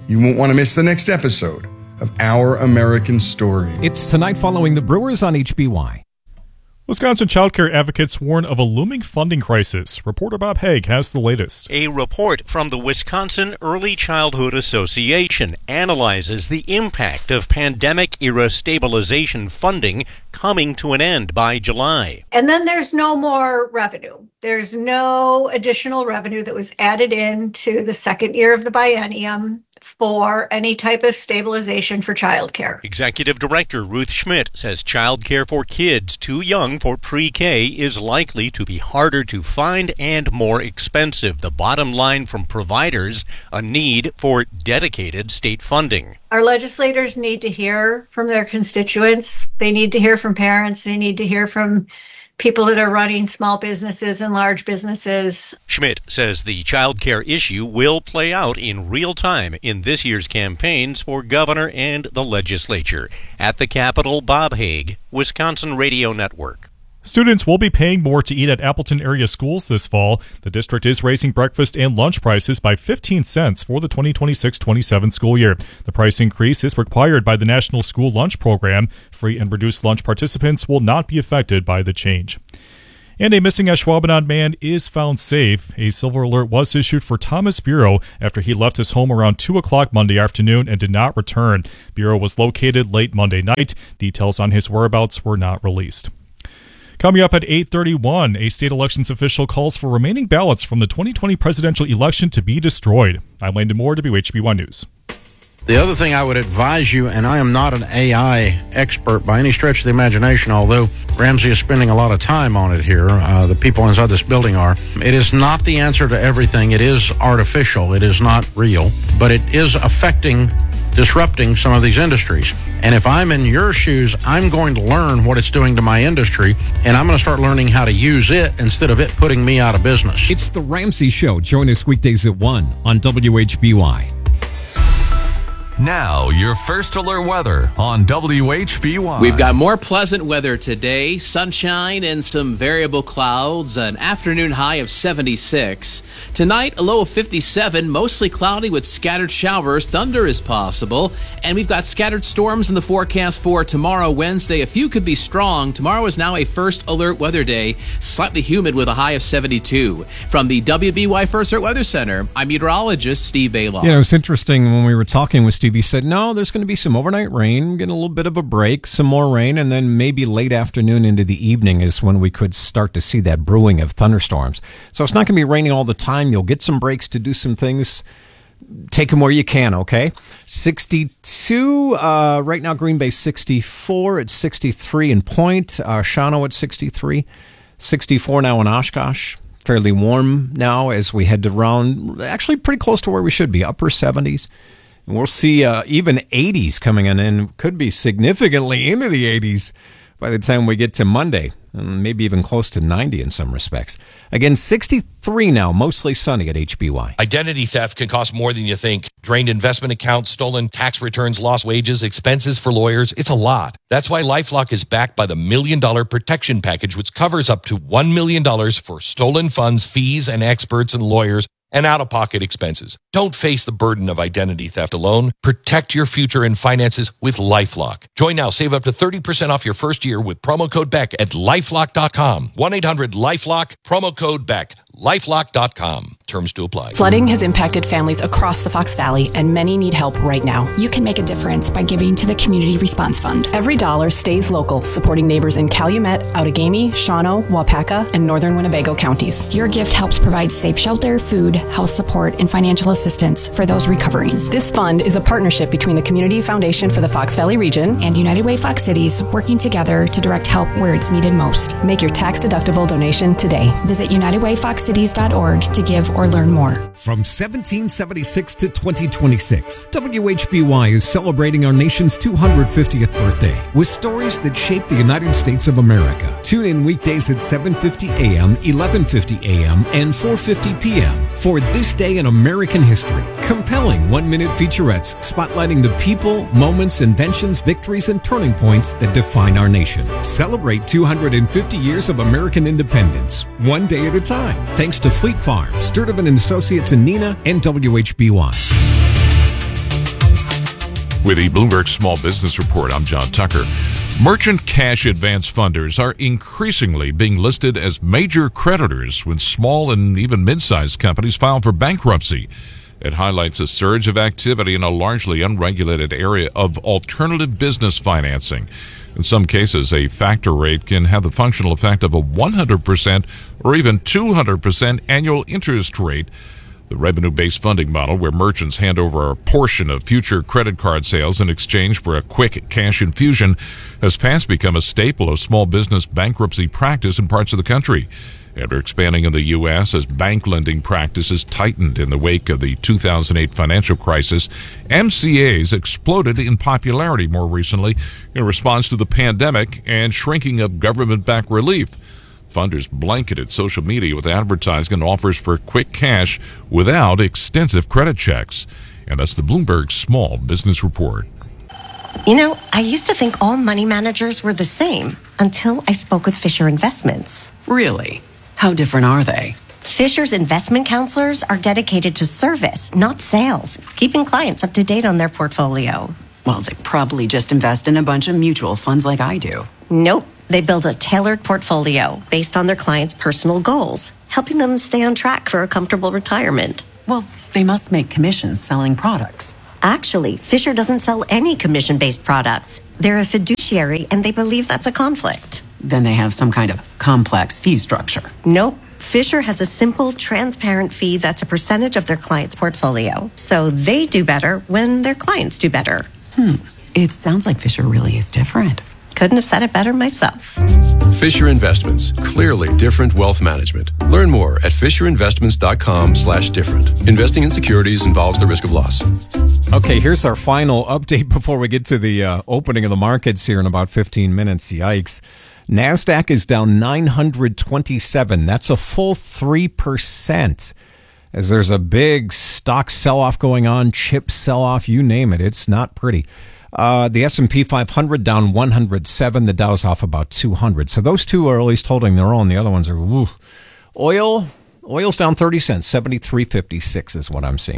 You won't want to miss the next episode of Our American Story. It's tonight following the Brewers on H B Y. Wisconsin childcare advocates warn of a looming funding crisis. Reporter Bob Haig has the latest. A report from the Wisconsin Early Childhood Association analyzes the impact of pandemic-era stabilization funding coming to an end by July. And then there's no more revenue. There's no additional revenue that was added into the second year of the biennium for any type of stabilization for childcare. Executive Director Ruth Schmidt says childcare for kids too young for pre-K is likely to be harder to find and more expensive. The bottom line from providers, a need for dedicated state funding. Our legislators need to hear from their constituents. They need to hear from parents. They need to hear from people that are running small businesses and large businesses. Schmidt says the child care issue will play out in real time in this year's campaigns for governor and the legislature. At the Capitol, Bob Haig, Wisconsin Radio Network. Students will be paying more to eat at Appleton area schools this fall. The district is raising breakfast and lunch prices by fifteen cents for the twenty twenty-six twenty-seven school year. The price increase is required by the National School Lunch Program. Free and reduced lunch participants will not be affected by the change. And a missing Ashwaubenon man is found safe. A silver alert was issued for Thomas Bureau after he left his home around two o'clock Monday afternoon and did not return. Bureau was located late Monday night. Details on his whereabouts were not released. Coming up at eight thirty-one, a state elections official calls for remaining ballots from the twenty twenty presidential election to be destroyed. I'm Landon Moore, W H B Y News. The other thing I would advise you, and I am not an A I expert by any stretch of the imagination, although Ramsey is spending a lot of time on it here, uh, the people inside this building are, it is not the answer to everything. It is artificial. It is not real, but it is affecting, disrupting some of these industries. And if I'm in your shoes, I'm going to learn what it's doing to my industry, and I'm going to start learning how to use it instead of it putting me out of business. It's The Ramsey Show. Join us weekdays at one on W H B Y. Now, your first alert weather on W H B Y. We've got more pleasant weather today, sunshine and some variable clouds, an afternoon high of seventy-six. Tonight, a low of fifty-seven, mostly cloudy with scattered showers. Thunder is possible, and we've got scattered storms in the forecast for tomorrow, Wednesday. A few could be strong. Tomorrow is now a first alert weather day, slightly humid with a high of seventy-two. From the W B Y First Alert Weather Center, I'm meteorologist Steve Baylock. You know, it's interesting when we were talking with Steve. He said, no, there's going to be some overnight rain, getting a little bit of a break, some more rain, and then maybe late afternoon into the evening is when we could start to see that brewing of thunderstorms. So it's not going to be raining all the time. You'll get some breaks to do some things. Take them where you can, okay? sixty-two, uh, right now Green Bay sixty-four, it's sixty-three in Point, uh, Shawano at sixty-three, sixty-four now in Oshkosh. Fairly warm now as we head around, actually pretty close to where we should be, upper seventies. And we'll see uh, even eighties coming in, and could be significantly into the eighties by the time we get to Monday, and maybe even close to ninety in some respects. Again, sixty-three now, mostly sunny at H B Y. Identity theft can cost more than you think. Drained investment accounts, stolen tax returns, lost wages, expenses for lawyers. It's a lot. That's why LifeLock is backed by the Million Dollar Protection Package, which covers up to one million dollars for stolen funds, fees, and experts and lawyers, and out-of-pocket expenses. Don't face the burden of identity theft alone. Protect your future and finances with LifeLock. Join now. Save up to thirty percent off your first year with promo code Beck at lifelock dot com. one eight hundred lifelock, promo code Beck. lifelock dot com. Terms to apply. Flooding has impacted families across the Fox Valley, and many need help right now. You can make a difference by giving to the Community Response Fund. Every dollar stays local, supporting neighbors in Calumet, Outagamie, Shawano, Waupaca, and northern Winnebago counties. Your gift helps provide safe shelter, food, health support, and financial assistance for those recovering. This fund is a partnership between the Community Foundation for the Fox Valley region and United Way Fox Cities, working together to direct help where it's needed most. Make your tax-deductible donation today. Visit united way fox cities dot org to give or learn more. From seventeen seventy-six to twenty twenty-six, W H B Y is celebrating our nation's two hundred fiftieth birthday with stories that shaped the United States of America. Tune in weekdays at seven fifty a.m., eleven fifty a.m., and four fifty p.m. for This Day in American History. Compelling one-minute featurettes spotlighting the people, moments, inventions, victories, and turning points that define our nation. Celebrate two hundred fifty years of American independence, one day at a time. Thanks to Fleet Farm, Sturtevant and Associates in Neenah, and W H B Y. With the Bloomberg Small Business Report, I'm John Tucker. Merchant cash advance funders are increasingly being listed as major creditors when small and even mid-sized companies file for bankruptcy. It highlights a surge of activity in a largely unregulated area of alternative business financing. In some cases, a factor rate can have the functional effect of a one hundred percent or even two hundred percent annual interest rate. The revenue-based funding model, where merchants hand over a portion of future credit card sales in exchange for a quick cash infusion, has fast become a staple of small business bankruptcy practice in parts of the country. After expanding in the U S as bank lending practices tightened in the wake of the two thousand eight financial crisis, M C As exploded in popularity more recently in response to the pandemic and shrinking of government-backed relief. Funders blanketed social media with advertising and offers for quick cash without extensive credit checks. And that's the Bloomberg Small Business Report. You know, I used to think all money managers were the same until I spoke with Fisher Investments. Really? How different are they? Fisher's investment counselors are dedicated to service, not sales, keeping clients up to date on their portfolio. Well, they probably just invest in a bunch of mutual funds like I do. Nope. They build a tailored portfolio based on their clients' personal goals, helping them stay on track for a comfortable retirement. Well, they must make commissions selling products. Actually, Fisher doesn't sell any commission-based products. They're a fiduciary, and they believe that's a conflict. Then they have some kind of complex fee structure. Nope. Fisher has a simple, transparent fee that's a percentage of their client's portfolio. So they do better when their clients do better. Hmm. It sounds like Fisher really is different. Couldn't have said it better myself. Fisher Investments. Clearly different wealth management. Learn more at fisherinvestments.com slash different. Investing in securities involves the risk of loss. Okay, here's our final update before we get to the uh, opening of the markets here in about fifteen minutes. Yikes. NASDAQ is down nine hundred twenty-seven. That's a full three percent. As there's a big stock sell-off going on, chip sell-off, you name it. It's not pretty. Uh, the S and P five hundred down one hundred seven. The Dow's off about two hundred. So those two are at least holding their own. The other ones are, woo. Oil, oil's down thirty cents. seventy-three fifty-six is what I'm seeing.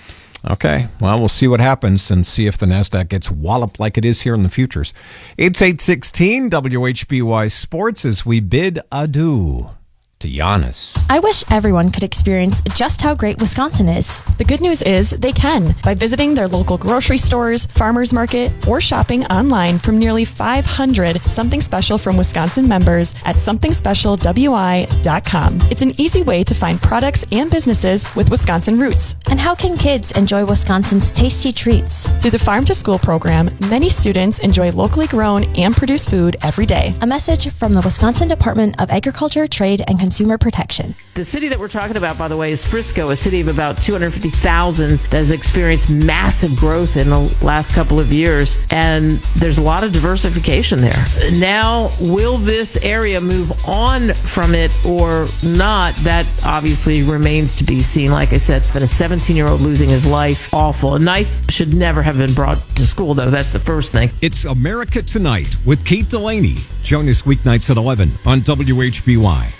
Okay, well, we'll see what happens and see if the NASDAQ gets walloped like it is here in the futures. It's eight sixteen W H B Y Sports as we bid adieu to Giannis. I wish everyone could experience just how great Wisconsin is. The good news is they can by visiting their local grocery stores, farmers market, or shopping online from nearly five hundred Something Special from Wisconsin members at something special w i dot com. It's an easy way to find products and businesses with Wisconsin roots. And how can kids enjoy Wisconsin's tasty treats? Through the Farm to School program, many students enjoy locally grown and produced food every day. A message from the Wisconsin Department of Agriculture, Trade, and Consumer Protection. The city that we're talking about, by the way, is Frisco, a city of about two hundred fifty thousand that has experienced massive growth in the last couple of years, and there's a lot of diversification there. Now, will this area move on from it or not? That obviously remains to be seen. Like I said, but a seventeen-year-old losing his life, awful. A knife should never have been brought to school, though. That's the first thing. It's America Tonight with Kate Delaney. Join us weeknights at eleven on W H B Y.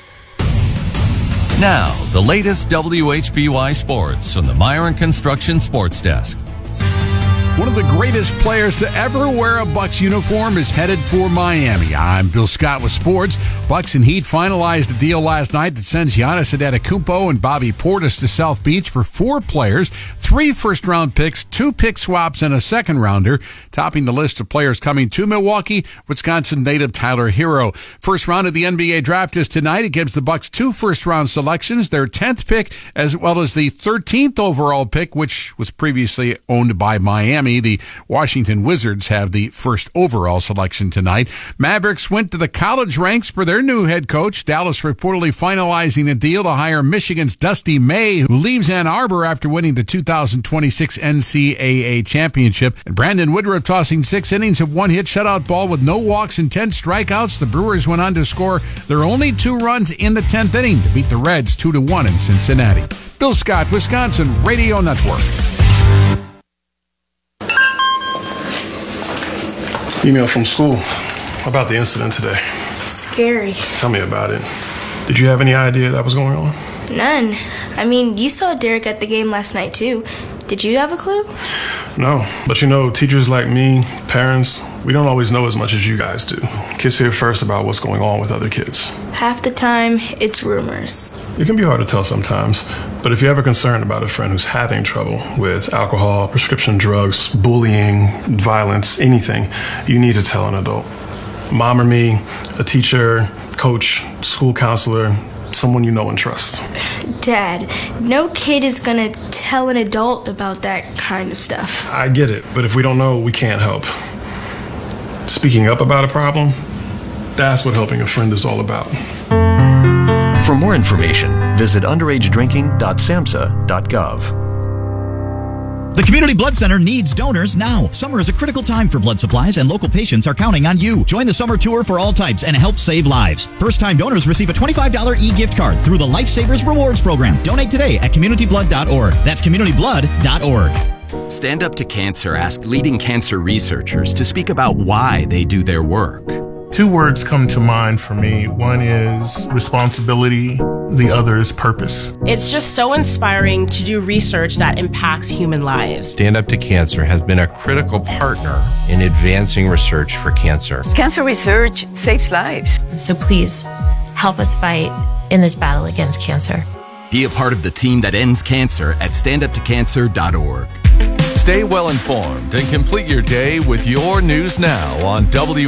Now, the latest W H B Y sports from the Myron Construction Sports Desk. One of the greatest players to ever wear a Bucks uniform is headed for Miami. I'm Bill Scott with sports. Bucks and Heat finalized a deal last night that sends Giannis Antetokounmpo and Bobby Portis to South Beach for four players, three first-round picks, two pick swaps, and a second-rounder. Topping the list of players coming to Milwaukee, Wisconsin native Tyler Hero. First round of the N B A draft is tonight. It gives the Bucks two first-round selections, their tenth pick, as well as the thirteenth overall pick, which was previously owned by Miami. The Washington Wizards have the first overall selection tonight. Mavericks went to the college ranks for their new head coach. Dallas reportedly finalizing a deal to hire Michigan's Dusty May, who leaves Ann Arbor after winning the two thousand twenty-six N C double A championship. And Brandon Woodruff tossing six innings of one hit shutout ball with no walks and ten strikeouts. The Brewers went on to score their only two runs in the tenth inning to beat the Reds two to one in Cincinnati. Bill Scott, Wisconsin Radio Network. Email from school about the incident today. Scary. Tell me about it. Did you have any idea that was going on? None. I mean, you saw Derek at the game last night, too. Did you have a clue? No, but you know, teachers like me, parents, we don't always know as much as you guys do. Kids hear first about what's going on with other kids. Half the time, it's rumors. It can be hard to tell sometimes, but if you're ever concerned about a friend who's having trouble with alcohol, prescription drugs, bullying, violence, anything, you need to tell an adult. Mom or me, a teacher, coach, school counselor, someone you know and trust. Dad, no kid is gonna tell an adult about that kind of stuff. I get it, but if we don't know, we can't help. Speaking up about a problem, that's what helping a friend is all about. For more information, visit underage drinking dot samhsa dot gov. The Community Blood Center needs donors now. Summer is a critical time for blood supplies, and local patients are counting on you. Join the summer tour for all types and help save lives. First-time donors receive a twenty-five dollars e-gift card through the Lifesavers Rewards Program. Donate today at community blood dot org. That's community blood dot org. Stand Up to Cancer asked leading cancer researchers to speak about why they do their work. Two words come to mind for me. One is responsibility, the other is purpose. It's just so inspiring to do research that impacts human lives. Stand Up to Cancer has been a critical partner in advancing research for cancer. Cancer research saves lives. So please, help us fight in this battle against cancer. Be a part of the team that ends cancer at stand up to cancer dot org. Stay well informed and complete your day with your news now on W